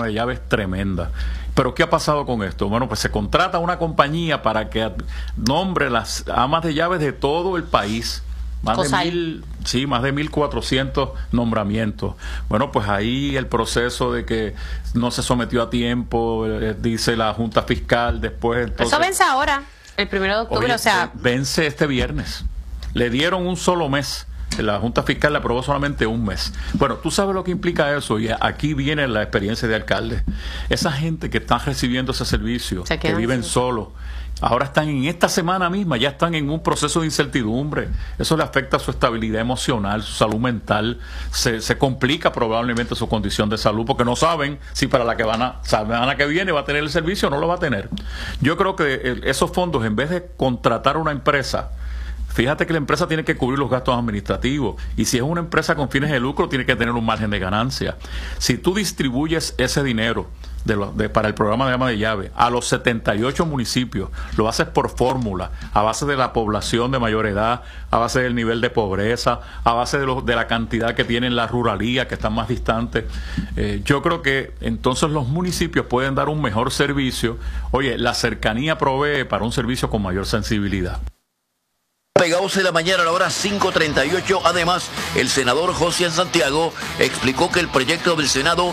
de llaves tremenda. Pero ¿qué ha pasado con esto? Bueno, pues se contrata una compañía para que nombre las amas de llaves de todo el país. Más de 1.400 nombramientos. Bueno, pues ahí el proceso de que no se sometió a tiempo, dice la Junta Fiscal, después... Entonces, eso vence ahora, el 1 de octubre, oye, o sea... Vence este viernes. Le dieron un solo mes. La Junta Fiscal le aprobó solamente un mes. Bueno, tú sabes lo que implica eso, y aquí viene la experiencia de alcalde. Esa gente que está recibiendo ese servicio, que viven solos, ahora están en esta semana misma, ya están en un proceso de incertidumbre. Eso le afecta a su estabilidad emocional, su salud mental, se complica probablemente su condición de salud, porque no saben si para la semana que viene va a tener el servicio o no lo va a tener. Yo creo que esos fondos, en vez de contratar a una empresa, fíjate que la empresa tiene que cubrir los gastos administrativos, y si es una empresa con fines de lucro tiene que tener un margen de ganancia. Si tú distribuyes ese dinero para el programa de ama de llave a los 78 municipios, lo haces por fórmula, a base de la población de mayor edad, a base del nivel de pobreza, a base de la cantidad que tienen la ruralía, que están más distantes, yo creo que entonces los municipios pueden dar un mejor servicio. Oye, la cercanía provee para un servicio con mayor sensibilidad. Pegados en la mañana a la hora 5:38. Además, el senador José Santiago explicó que el proyecto del Senado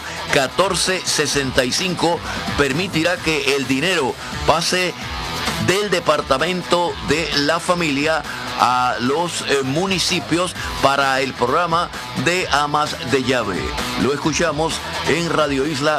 1465 permitirá que el dinero pase del Departamento de la Familia a los municipios para el programa de amas de llave. Lo escuchamos en Radio Isla